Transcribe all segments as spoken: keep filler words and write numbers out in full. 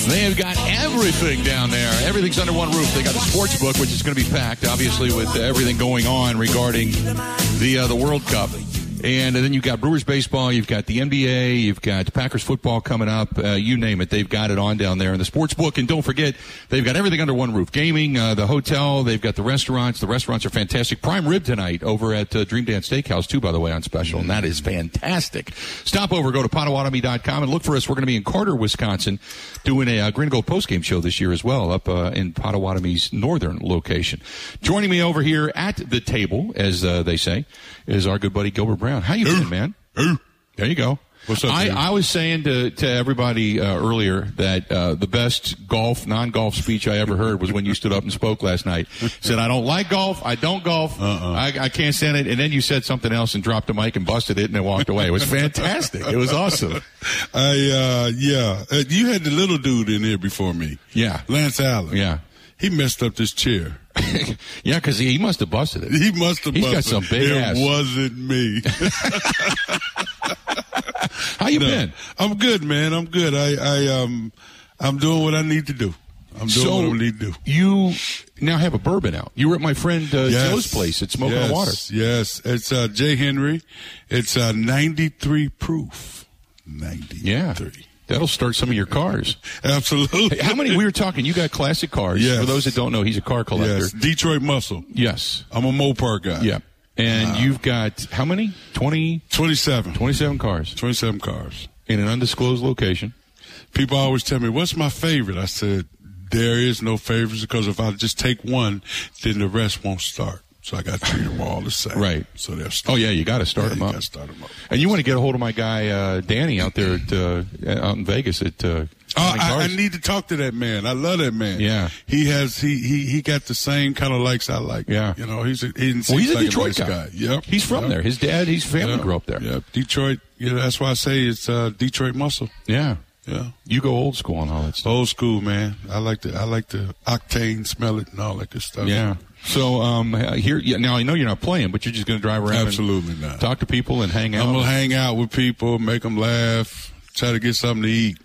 They have got everything down there. Everything's under one roof. They got the sports book, which is going to be packed, obviously, with everything going on regarding the uh, the World Cup. And then you've got Brewers baseball, you've got the N B A, you've got Packers football coming up, uh, you name it. They've got it on down there in the sports book. And don't forget, they've got everything under one roof. Gaming, uh, the hotel, they've got the restaurants. The restaurants are fantastic. Prime rib tonight over at uh, Dream Dance Steakhouse, too, by the way, on special. And that is fantastic. Stop over, go to Potawatomi dot com and look for us. We're going to be in Carter, Wisconsin, doing a uh, Green and Gold postgame show this year as well, up uh, in Potawatomi's northern location. Joining me over here at the table, as uh, they say, is our good buddy Gilbert Brown. How you doing, man? There you go. What's up, I, I was saying to, to everybody uh, earlier that uh, the best golf, non-golf speech I ever heard was when you stood up and spoke last night. Said, I don't like golf. I don't golf. Uh-uh. I, I can't stand it. And then you said something else and dropped the mic and busted it and then walked away. It was fantastic. It was awesome. I, uh, yeah. Uh, you had the little dude in here before me. Yeah. Lance Allen. Yeah. He messed up this chair. Yeah, because he, he must have busted it. He must have He's busted got some big it. ass. It wasn't me. How you no, been? I'm good, man. I'm good. I, I, um, I'm doing what I need to do. I'm doing so what I need to do. You now have a bourbon out. You were at my friend uh, yes. Joe's place at Smoking yes. the Water. Yes, it's uh, Jay Henry. It's uh, ninety-three proof. ninety-three. Yeah. That'll start some of your cars. Absolutely. Hey, how many? We were talking. You got classic cars. Yes. For those that don't know, he's a car collector. Yes. Detroit Muscle. Yes. I'm a Mopar guy. Yeah. And wow. you've got how many? Twenty. Twenty-seven. Twenty-seven cars. Twenty-seven cars in an undisclosed location. People always tell me, "What's my favorite?" I said, "There is no favorites because if I just take one, then the rest won't start." So I got to treat them all the same. Right. So they're Oh, yeah, you got to start yeah, them you up. got to start them up. And you want to get a hold of my guy, uh, Danny, out there at, uh, out in Vegas at, uh, Oh, I, I need to talk to that man. I love that man. Yeah. He has, he, he, he got the same kind of likes I like. Yeah. You know, he's a, he well, he's a like Detroit a nice guy. guy. Yep. He's from yep. there. His dad, his family yep. grew up there. Yeah. Detroit, you know, that's why I say it's, uh, Detroit Muscle. Yeah. Yeah. You go old school and all that stuff. Old school, man. I like the, I like the octane, smell it and all that good stuff. Yeah. So, um, here, yeah, now I know you're not playing, but you're just going to drive around Absolutely and not. talk to people and hang out. I'm going to hang out with people, make them laugh, try to get something to eat.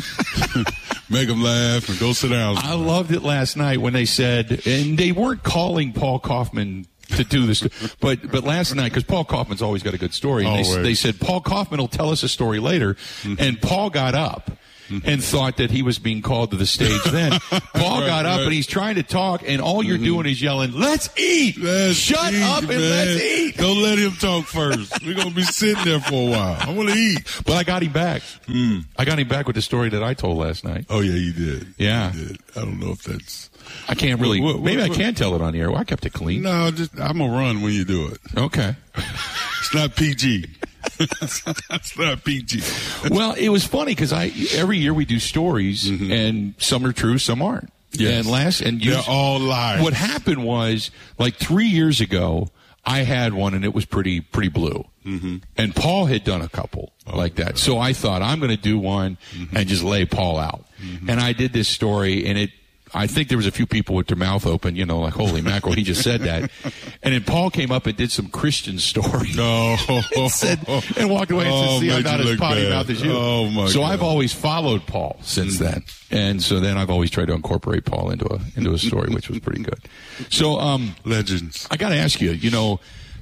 Make them laugh and go sit down. I loved it last night when they said, and they weren't calling Paul Kaufman to do this, but but last night, because Paul Kaufman's always got a good story, and they, they said, Paul Kaufman will tell us a story later, mm-hmm. and Paul got up and thought that he was being called to the stage then. Paul right, got up right. and he's trying to talk, and all you're mm-hmm. doing is yelling, let's eat! Let's Shut eat, up and man. let's eat! Don't let him talk first. We're going to be sitting there for a while. I want to eat. But I got him back. Mm. I got him back with the story that I told last night. Oh, yeah, you did. Yeah. You did. I don't know if that's... I can't really... What, what, maybe what, I can tell it on the air. Well, I kept it clean. No, just, I'm going to run when you do it. Okay. It's not P G. It's not P G. Well, it was funny because I every year we do stories, mm-hmm. and some are true, some aren't. Yes. And last and you, they're all lies. What happened was, like three years ago, I had one and it was pretty pretty blue. Mm-hmm. And Paul had done a couple oh, like that. God. So I thought I'm going to do one mm-hmm. and just lay Paul out. Mm-hmm. And I did this story, and it. I think there was a few people with their mouth open, you know, like, holy mackerel, he just said that. And then Paul came up and did some Christian story. No. and, said, and walked away and said, oh, see, I'm not as potty bad. mouth as you. Oh, my so God. I've always followed Paul since then. And so then I've always tried to incorporate Paul into a into a story, which was pretty good. So um, Legends. I got to ask you, you know,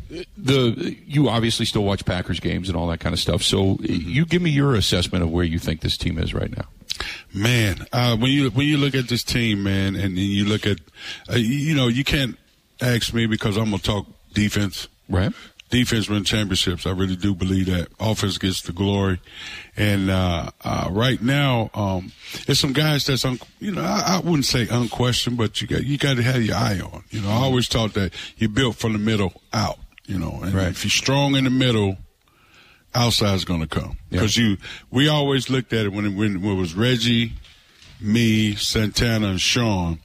the you obviously still watch Packers games and all that kind of stuff. So you give me your assessment of where you think this team is right now. Man, uh, when you when you look at this team, man, and, and you look at, uh, you know, you can't ask me because I'm gonna talk defense. Right. Defense wins championships. I really do believe that. Offense gets the glory, and uh, uh, right now, um, there's some guys that's un- you know I, I wouldn't say unquestioned, but you got you got to have your eye on. You know, I always thought that you're built from the middle out. You know, and right. if you're strong in the middle, outside's going to come. Because yeah. you, we always looked at it when it, when, when it was Reggie, me, Santana, and Sean.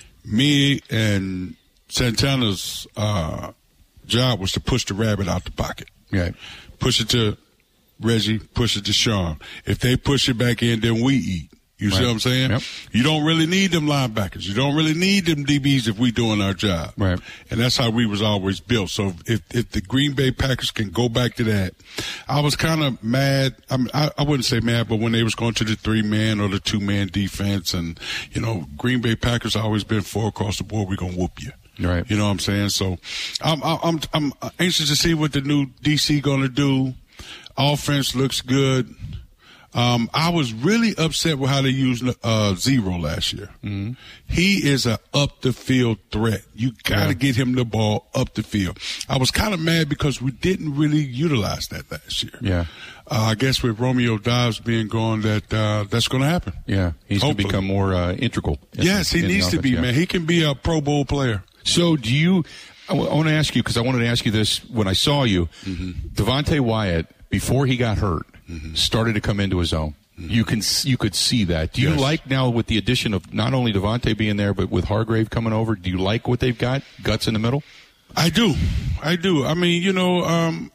Me and Santana's uh, job was to push the rabbit out the pocket. Right. Push it to Reggie, push it to Sean. If they push it back in, then we eat. You right. see what I'm saying? Yep. You don't really need them linebackers. You don't really need them D Bs if we doing our job. Right. And that's how we was always built. So if if the Green Bay Packers can go back to that, I was kind of mad. I mean, I, I wouldn't say mad, but when they was going to the three man or the two man defense, and you know, Green Bay Packers always been four across the board. We're gonna whoop you. Right. You know what I'm saying? So I'm I'm I'm anxious to see what the new D C gonna do. Offense looks good. Um, I was really upset with how they used uh, Zero last year. Mm-hmm. He is a up the field threat. You got to yeah. get him the ball up the field. I was kind of mad because we didn't really utilize that last year. Yeah. Uh, I guess with Romeo Doubs being gone, that uh, that's going to happen. Yeah, he's going to become more uh, integral. Yes, he needs to be, yeah. man. He can be a Pro Bowl player. So do you – I want to ask you, because I wanted to ask you this when I saw you. Mm-hmm. Devontae Wyatt, before he got hurt, mm-hmm. started to come into his own. Mm-hmm. You can you could see that. Do you yes. like now with the addition of not only Devontae being there, but with Hargrave coming over, do you like what they've got, guts in the middle? I do. I do. I mean, you know, um,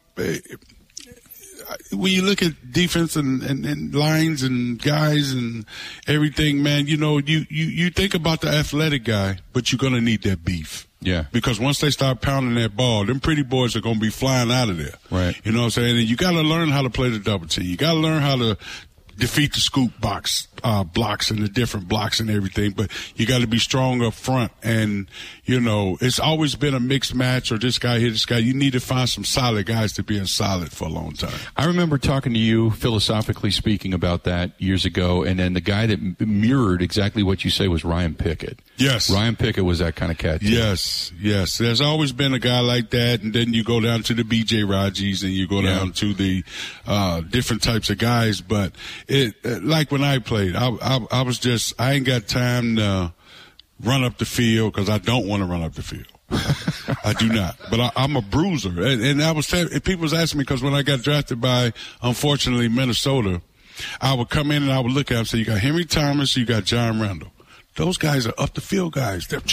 when you look at defense and, and, and lines and guys and everything, man, you know, you, you, you think about the athletic guy, but you're going to need that beef. Yeah. Because once they start pounding that ball, them pretty boys are going to be flying out of there. Right. You know what I'm saying? And you got to learn how to play the double team. You got to learn how to defeat the scoop box uh, blocks and the different blocks and everything, but you got to be strong up front. And you know, it's always been a mixed match, or this guy here, this guy. You need to find some solid guys to be in solid for a long time. I remember talking to you, philosophically speaking, about that years ago, and then the guy that mirrored exactly what you say was Ryan Pickett. Yes, Ryan Pickett was that kind of cat too. Yes, yes. There's always been a guy like that, and then you go down to the B J Raji's, and you go yeah. down to the uh, different types of guys. But it, like when I played, I, I, I was just, I ain't got time to run up the field because I don't want to run up the field. I do not. But I, I'm a bruiser. And, and I was telling, people was asking me because when I got drafted by, unfortunately, Minnesota, I would come in and I would look at them and say, you got Henry Thomas, you got John Randall. Those guys are up the field guys. They're,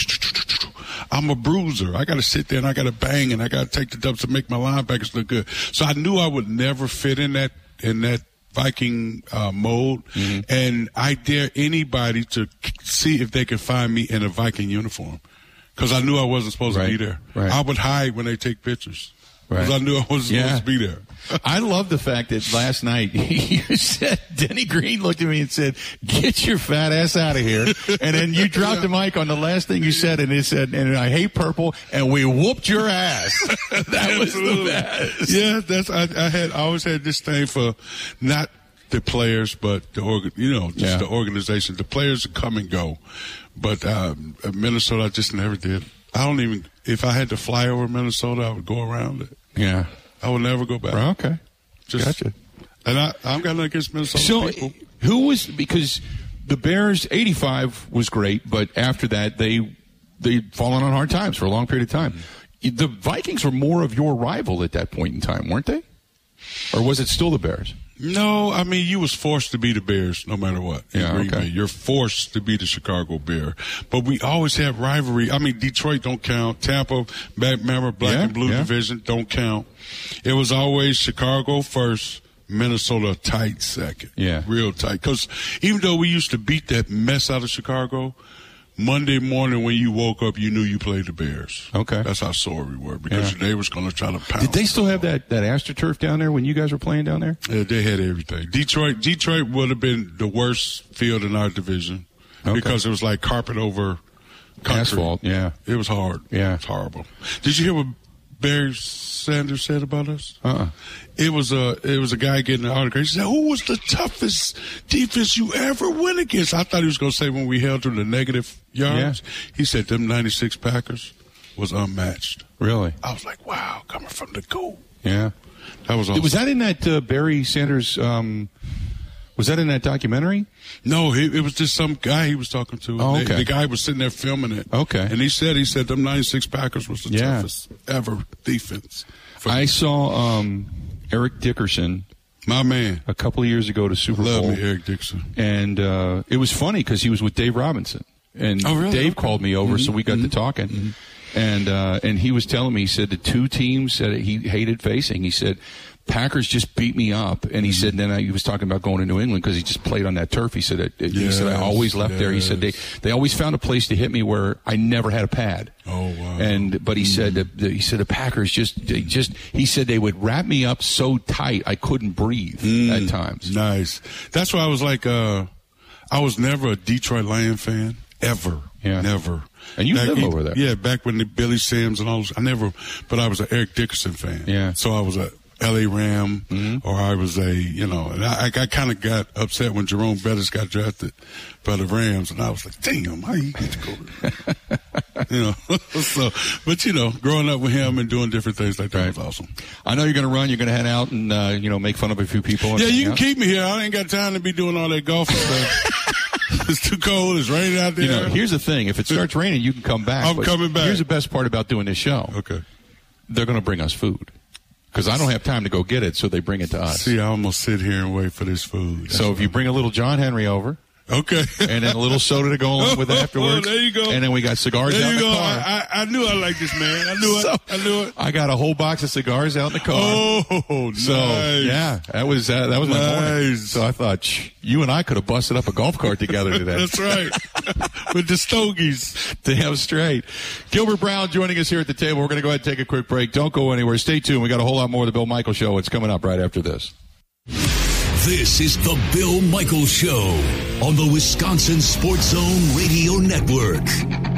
I'm a bruiser. I got to sit there and I got to bang and I got to take the dubs to make my linebackers look good. So I knew I would never fit in that, in that Viking uh, mode, mm-hmm. and I dare anybody to see if they can find me in a Viking uniform, because I knew I wasn't supposed right. to be there. Right. I would hide when they take pictures, because right. I knew I wasn't yeah. supposed to be there. I love the fact that last night you said, Denny Green looked at me and said, "Get your fat ass out of here," and then you dropped yeah. the mic on the last thing you said, and it said, "And I hate purple," and we whooped your ass. That was the best. Yeah, that's I, I had I always had this thing for not the players, but the org, you know, just yeah. the organization. The players come and go, but um, Minnesota, I just never did. I don't even. If I had to fly over Minnesota, I would go around it. Yeah, I would never go back. Well, okay, just, gotcha. And I, I've got nothing against Minnesota so, people. Who was, because the Bears eighty-five was great, but after that they they'd fallen on hard times for a long period of time. Mm-hmm. The Vikings were more of your rival at that point in time, weren't they? Or was it still the Bears? No, I mean, you was forced to be the Bears no matter what. Yeah, Green okay. Bay. You're forced to be the Chicago Bear. But we always have rivalry. I mean, Detroit don't count. Tampa, remember, black yeah, and blue yeah. division, don't count. It was always Chicago first, Minnesota tight second. Yeah. Real tight. Because even though we used to beat that mess out of Chicago, Monday morning when you woke up, you knew you played the Bears. Okay. That's how sore we were, because yeah. they was going to try to pound. Did they still have that, that AstroTurf down there when you guys were playing down there? Yeah, they had everything. Detroit Detroit would have been the worst field in our division, okay. because it was like carpet over country. Asphalt, yeah. It was hard. Yeah. It's horrible. Did you hear what Barry Sanders said about us? Uh-uh. It was a it was a guy getting an autograph. He said, "Who was the toughest defense you ever went against?" I thought he was going to say when we held to the negative yards. Yeah. He said them ninety-six Packers was unmatched. Really? I was like, wow, coming from the goal. Yeah. That was awesome. Was that in that uh, Barry Sanders, um, was that in that documentary? No, he, it was just some guy he was talking to. Oh, okay. The, the guy was sitting there filming it. Okay. And he said, he said them ninety-six Packers was the yeah. toughest ever defense. I saw um, Eric Dickerson. My man. A couple of years ago to Super Love Bowl. Love me, Eric Dickerson. And uh, it was funny because he was with Dave Robinson. And oh, really? Dave okay. called me over, mm-hmm. so we got mm-hmm. to talking. Mm-hmm. And uh, and he was telling me, he said the two teams that he hated facing, he said Packers just beat me up, and he said. Then I, he was talking about going to New England because he just played on that turf. He said. It, it, yes, he said I always left yes. there. He said they they always found a place to hit me where I never had a pad. Oh wow! And but he mm. said that the, he said the Packers just they just he said they would wrap me up so tight I couldn't breathe mm. at times. Nice. That's why I was like, uh, I was never a Detroit Lion fan ever. Yeah. Never. And you back, live over there. Yeah, back when the Billy Sims and all those. I never, but I was an Eric Dickerson fan. Yeah. So I was a L A Ram, mm-hmm. or I was a, you know, and I, I kind of got upset when Jerome Bettis got drafted by the Rams, and I was like, damn, how you get to go there? You know, so, but you know, growing up with him and doing different things like that right. was awesome. I know you're going to run, you're going to head out and, uh, you know, make fun of a few people. Yeah, you can out. keep me here. I ain't got time to be doing all that golf and stuff. It's too cold. It's raining out there. You know, here's the thing. If it starts raining, you can come back. I'm coming back. Here's the best part about doing this show. Okay. They're going to bring us food. Because I don't have time to go get it, so they bring it to us. See, I almost sit here and wait for this food. That's so if you bring a little John Henry over. Okay. And then a little soda to go along with afterwards. Oh, there you go. And then we got cigars there out in the go. car. I, I, I knew I liked this man. I knew so, it. I knew it. I got a whole box of cigars out in the car. Oh, so, nice. yeah, that was uh, that was my nice. morning. So I thought, shh, you and I could have busted up a golf cart together today. That's right. With the stogies. Damn straight. Gilbert Brown joining us here at the table. We're going to go ahead and take a quick break. Don't go anywhere. Stay tuned. We got a whole lot more of the Bill Michaels Show. It's coming up right after this. This is the Bill Michaels Show on the Wisconsin Sports Zone Radio Network.